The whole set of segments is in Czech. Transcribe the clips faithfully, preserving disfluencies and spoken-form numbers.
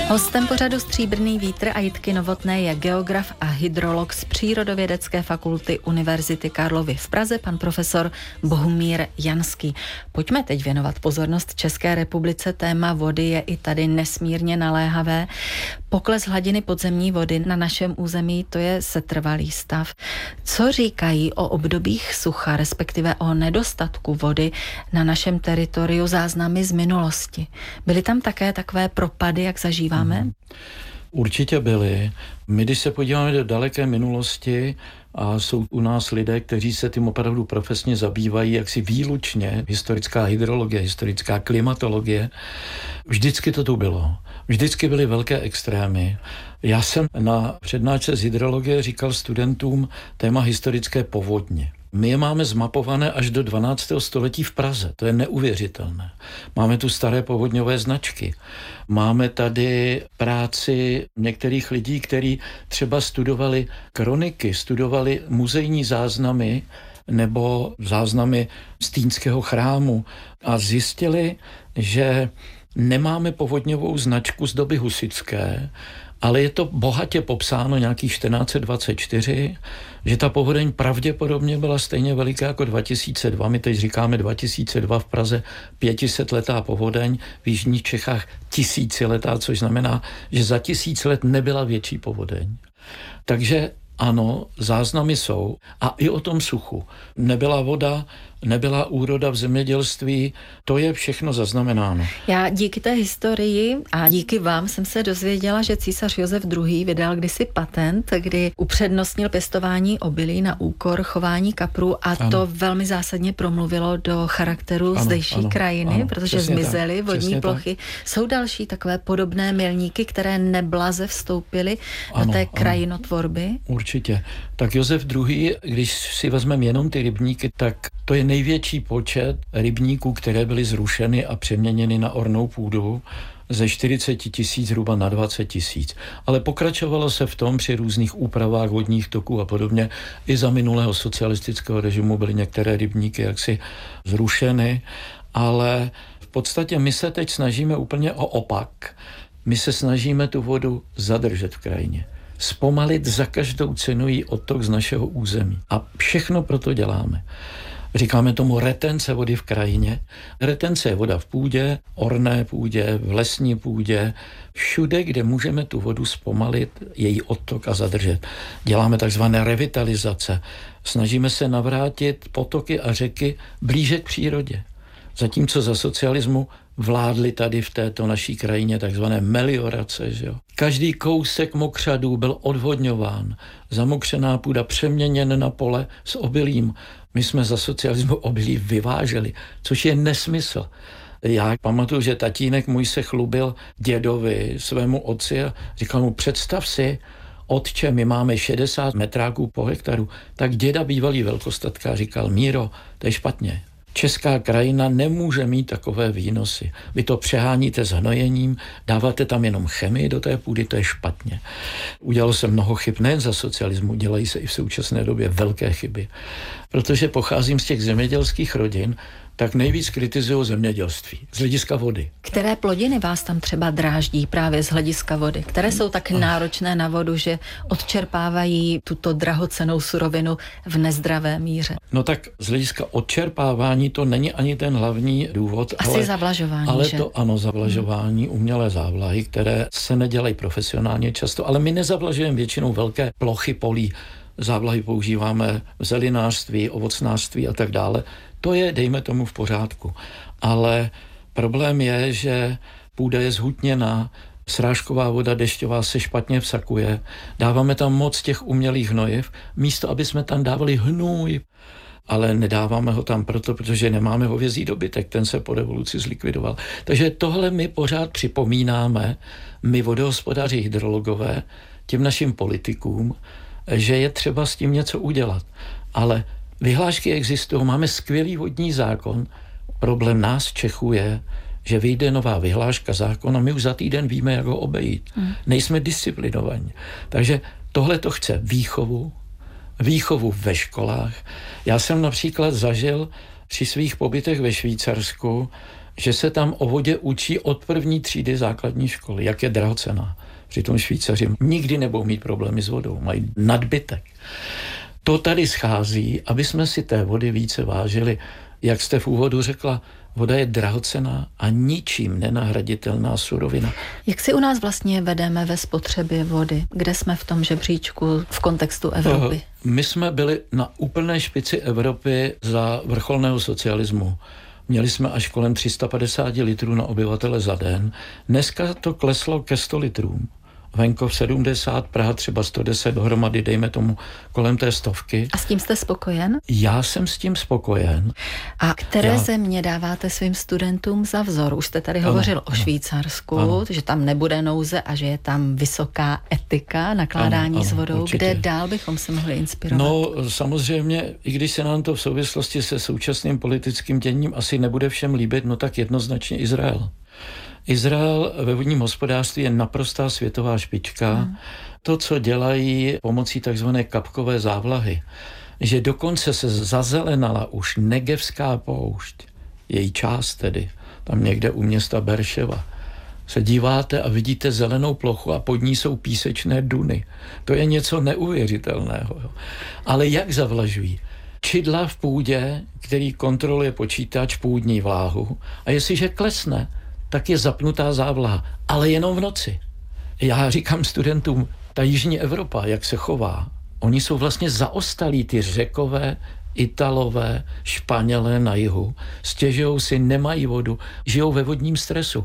Hostem pořadu Stříbrný vítr a Jitky Novotné je geograf a hydrolog z Přírodovědecké fakulty Univerzity Karlovy v Praze, pan profesor Bohumír Janský. Pojďme teď věnovat pozornost České republice. Téma vody je i tady nesmírně naléhavé. Pokles hladiny podzemní vody na našem území, to je setrvalý stav. Co říkají o obdobích sucha, respektive o nedostatku vody na našem teritoriu záznamy z minulosti? Byly tam také takové propady, jak zažíváme? Určitě byly. My, když se podíváme do daleké minulosti, a jsou u nás lidé, kteří se tím opravdu profesně zabývají, jaksi výlučně, historická hydrologie, historická klimatologie, vždycky to tu bylo. Vždycky byly velké extrémy. Já jsem na přednášce z hydrologie říkal studentům téma historické povodně. My je máme zmapované až do dvanáctého století v Praze. To je neuvěřitelné. Máme tu staré povodňové značky. Máme tady práci některých lidí, kteří třeba studovali kroniky, studovali muzejní záznamy nebo záznamy Stýnského chrámu a zjistili, že nemáme povodňovou značku z doby husitské, ale je to bohatě popsáno nějakých čtrnáct set dvacet čtyři, že ta povodeň pravděpodobně byla stejně veliká jako dva tisíce dva. My teď říkáme dva tisíce dva v Praze pětisetletá povodeň, v jižních Čechách tisíciletá, což znamená, že za tisíc let nebyla větší povodeň. Takže ano, záznamy jsou. A i o tom suchu. Nebyla voda, nebyla úroda v zemědělství, to je všechno zaznamenáno. Já díky té historii a díky vám jsem se dozvěděla, že císař Josef druhý. vydal kdysi patent, kdy upřednostnil pěstování obilí na úkor chování kaprů a ano. To velmi zásadně promluvilo do charakteru ano, zdejší ano, krajiny, ano, protože zmizely tak, vodní plochy. Tak. Jsou další takové podobné milníky, které neblaze vstoupily ano, do té krajinotvorby? Ano, určitě. Tak Josef druhý. když si vezmeme jenom ty rybníky, tak to je největší počet rybníků, které byly zrušeny a přeměněny na ornou půdu, ze čtyřicet tisíc zhruba na dvacet tisíc. Ale pokračovalo se v tom při různých úpravách vodních toků a podobně. I za minulého socialistického režimu byly některé rybníky jaksi zrušeny, ale v podstatě my se teď snažíme úplně o opak. My se snažíme tu vodu zadržet v krajině. Zpomalit za každou cenu jí odtok z našeho území. A všechno proto děláme. Říkáme tomu retence vody v krajině. Retence je voda v půdě, orné půdě, v lesní půdě, všude, kde můžeme tu vodu zpomalit, její odtok a zadržet. Děláme takzvané revitalizace. Snažíme se navrátit potoky a řeky blíže k přírodě. Zatímco za socialismu vládly tady v této naší krajině takzvané meliorace. Že jo? Každý kousek mokřadů byl odvodňován, zamokřená půda přeměněn na pole s obilím. My jsme za socialismu obilí vyváželi, což je nesmysl. Já pamatuju, že tatínek můj se chlubil dědovi, svému otci a říkal mu, představ si, otče, my máme šedesát metráků po hektaru, tak děda bývalý velkostatka říkal, Míro, to je špatně. Česká krajina nemůže mít takové výnosy. Vy to přeháníte s hnojením, dáváte tam jenom chemii do té půdy, to je špatně. Udělalo se mnoho chyb, nejen za socialismu, dělají se i v současné době velké chyby. Protože pocházím z těch zemědělských rodin, tak nejvíc kritizují zemědělství z hlediska vody. Které plodiny vás tam třeba dráždí právě z hlediska vody? Které jsou tak náročné na vodu, že odčerpávají tuto drahocennou surovinu v nezdravé míře? No tak z hlediska odčerpávání to není ani ten hlavní důvod. Asi ale, zavlažování, ale že? to ano, zavlažování, hmm. umělé závlahy, které se nedělají profesionálně často, ale my nezavlažujeme většinou velké plochy polí. Závlahy používáme v zelinářství, ovocnářství a tak dále. To je, dejme tomu, v pořádku. Ale problém je, že půda je zhutněná, srážková voda dešťová se špatně vsakuje, dáváme tam moc těch umělých hnojiv, místo, aby jsme tam dávali hnůj, ale nedáváme ho tam proto, protože nemáme hovězí dobytek, ten se po revoluci zlikvidoval. Takže tohle my pořád připomínáme, my vodohospodáři hydrologové, těm našim politikům, že je třeba s tím něco udělat. Ale vyhlášky existují, máme skvělý vodní zákon. Problém nás Čechů je, že vyjde nová vyhláška zákona, my už za týden víme, jak ho obejít. Hmm. Nejsme disciplinovaní. Takže tohle to chce výchovu, výchovu ve školách. Já jsem například zažil při svých pobytech ve Švýcarsku, že se tam o vodě učí od první třídy základní školy, jak je drahocenná. Přitom Švýcaři nikdy nebudou mít problémy s vodou, mají nadbytek. To tady schází, aby jsme si té vody více vážili. Jak jste v úvodu řekla, voda je drahocenná a ničím nenahraditelná surovina. Jak si u nás vlastně vedeme ve spotřebě vody? Kde jsme v tom žebříčku v kontextu Evropy? My jsme byli na úplné špici Evropy za vrcholného socialismu. Měli jsme až kolem tři sta padesát litrů na obyvatele za den. Dneska to kleslo ke sto litrům. Venkov sedmdesát, Praha třeba sto deset, dohromady dejme tomu kolem té stovky. A s tím jste spokojen? Já jsem s tím spokojen. A které Já... země dáváte svým studentům za vzor? Už jste tady ano, hovořil ano, o Švýcarsku, ano. že tam nebude nouze a že je tam vysoká etika nakládání ano, ano, s vodou. Určitě. Kde dál bychom se mohli inspirovat? No samozřejmě, i když se nám to v souvislosti se současným politickým děním asi nebude všem líbit, no tak jednoznačně Izrael. Izrael ve vodním hospodářství je naprostá světová špička. Hmm. To, co dělají pomocí takzvané kapkové závlahy, že dokonce se zazelenala už Negevská poušť, její část tedy, tam někde u města Berševa. Se díváte a vidíte zelenou plochu a pod ní jsou písečné duny. To je něco neuvěřitelného. Jo. Ale jak zavlažují? Čidla v půdě, který kontroluje počítač půdní vláhu, a jestliže klesne, tak je zapnutá závlaha, ale jenom v noci. Já říkám studentům, ta jižní Evropa, jak se chová, oni jsou vlastně zaostalí, ty Řekové, Italové, Španělé na jihu, stěžujou si, nemají vodu, žijou ve vodním stresu.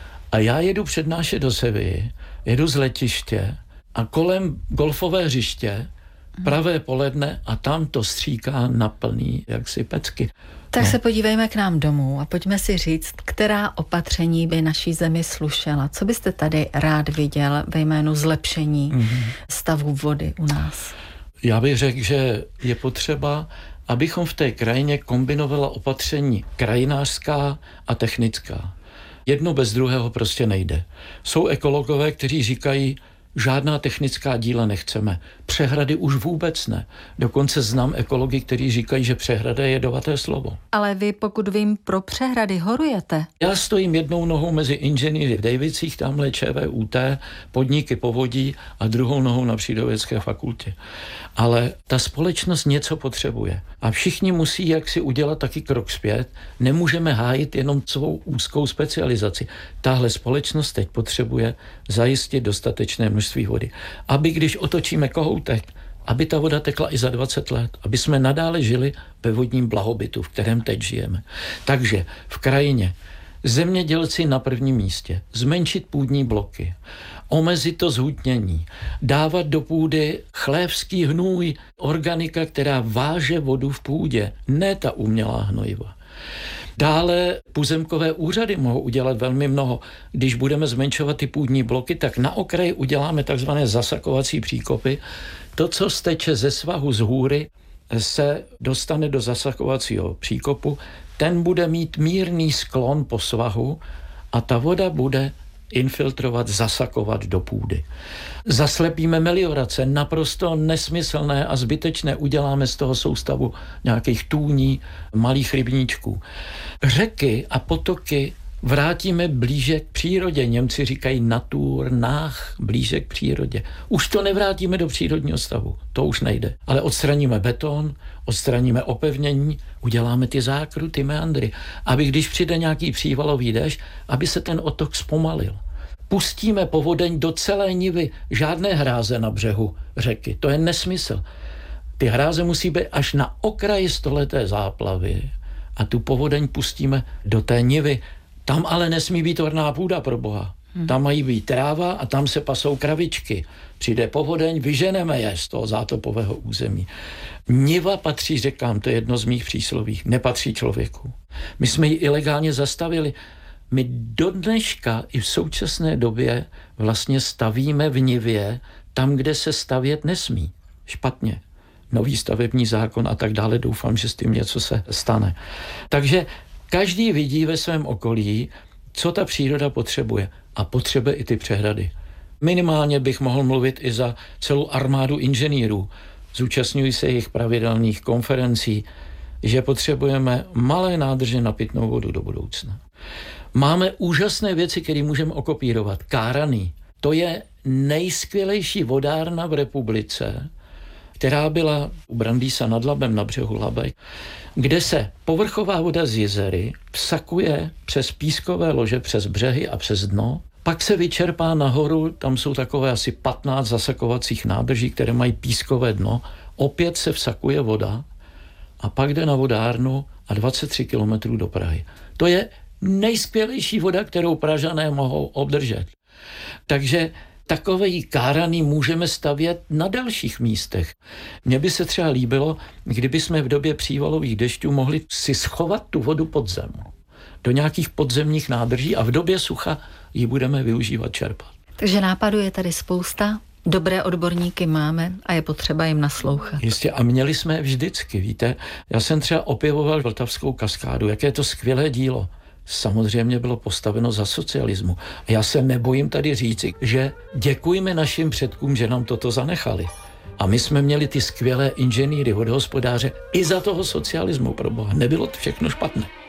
A já jedu přednášet do Sevilly, jedu z letiště a kolem golfové hřiště pravé poledne a tam to stříká na plný jaksi pecky. Tak no. se podívejme k nám domů a pojďme si říct, která opatření by naší zemi slušela. Co byste tady rád viděl ve jménu zlepšení mm-hmm. stavu vody u nás? Já bych řekl, že je potřeba, abychom v té krajině kombinovali opatření krajinářská a technická. Jedno bez druhého prostě nejde. Jsou ekologové, kteří říkají, žádná technická díla nechceme. Přehrady už vůbec ne. Dokonce znám ekology, kteří říkají, že přehrada je jedovaté slovo. Ale vy, pokud vím, pro přehrady horujete. Já stojím jednou nohou mezi inženýry v Dejvicích, tamhle ČVUT, podniky povodí a druhou nohou na Přírodovědecké fakultě. Ale ta společnost něco potřebuje. A všichni musí jaksi udělat taky krok zpět. Nemůžeme hájit jenom svou úzkou specializaci. Tahle společnost teď potřebuje zajistit dostatečné množství vody. Aby když otočíme kohoutek, aby ta voda tekla i za dvacet let, aby jsme nadále žili ve vodním blahobytu, v kterém teď žijeme. Takže v krajině zemědělci na prvním místě, zmenšit půdní bloky, omezit to zhutnění, dávat do půdy chlévský hnůj, organika, která váže vodu v půdě, ne ta umělá hnojiva. Dále pozemkové úřady mohou udělat velmi mnoho. Když budeme zmenšovat ty půdní bloky, tak na okraji uděláme takzvané zasakovací příkopy. To, co steče ze svahu z hůry, se dostane do zasakovacího příkopu. Ten bude mít mírný sklon po svahu a ta voda bude infiltrovat, zasakovat do půdy. Zaslepíme meliorace, naprosto nesmyslné a zbytečné, uděláme z toho soustavu nějakých tůní, malých rybníčků. Řeky a potoky vrátíme blíže k přírodě. Němci říkají Natur, nach, blíže k přírodě. Už to nevrátíme do přírodního stavu, to už nejde. Ale odstraníme beton, odstraníme opevnění, uděláme ty zákruty, ty meandry, aby když přijde nějaký přívalový déšť, aby se ten otok zpomalil. Pustíme povodeň do celé nivy, žádné hráze na břehu řeky, to je nesmysl. Ty hráze musí být až na okraji stoleté záplavy a tu povodeň pustíme do té nivy. Tam ale nesmí být orná půda, pro boha. Hmm. Tam mají být tráva a tam se pasou kravičky. Přijde povodeň, vyženeme je z toho zátopového území. Niva patří řekám, to je jedno z mých přísloví, nepatří člověku. My jsme ji ilegálně zastavili. My do dneška i v současné době vlastně stavíme v nivě tam, kde se stavět nesmí. Špatně. Nový stavební zákon a tak dále, doufám, že s tím něco se stane. Takže každý vidí ve svém okolí, co ta příroda potřebuje. A potřebuje i ty přehrady. Minimálně bych mohl mluvit i za celou armádu inženýrů. Zúčastňují se jejich pravidelných konferencí, že potřebujeme malé nádrže na pitnou vodu do budoucna. Máme úžasné věci, které můžeme okopírovat. Kárany. To je nejskvělejší vodárna v republice, která byla u Brandýsa nad Labem na břehu Labe, kde se povrchová voda z jezery vsakuje přes pískové lože, přes břehy a přes dno. Pak se vyčerpá nahoru, tam jsou takové asi patnáct zasakovacích nádrží, které mají pískové dno. Opět se vsakuje voda a pak jde na vodárnu a dvacet tři kilometrů do Prahy. To je nejskvělejší voda, kterou Pražané mohou obdržet. Takže takové kárany můžeme stavět na dalších místech. Mně by se třeba líbilo, kdyby jsme v době přívalových dešťů mohli si schovat tu vodu pod zem do nějakých podzemních nádrží a v době sucha ji budeme využívat, čerpat. Takže nápadů je tady spousta, dobré odborníky máme a je potřeba jim naslouchat. Jistě, a měli jsme je vždycky, víte. Já jsem třeba opěvoval Vltavskou kaskádu, jaké je to skvělé dílo. Samozřejmě bylo postaveno za socialismu. A já se nebojím tady říci, že děkujeme našim předkům, že nám toto zanechali. A my jsme měli ty skvělé inženýry, vodohospodáře i za toho socialismu, pro boha. Nebylo to všechno špatné.